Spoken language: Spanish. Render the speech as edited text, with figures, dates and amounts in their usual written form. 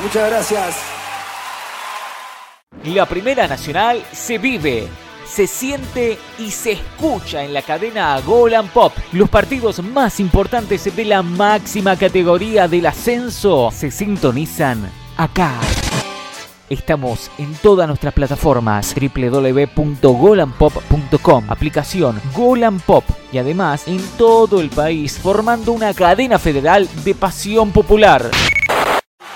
Muchas gracias. La Primera Nacional se vive, se siente y se escucha en la cadena Gol and Pop. Los partidos más importantes de la máxima categoría del ascenso se sintonizan acá. Estamos en todas nuestras plataformas, www.golandpop.com, aplicación Gol and Pop, y además en todo el país, formando una cadena federal de pasión popular.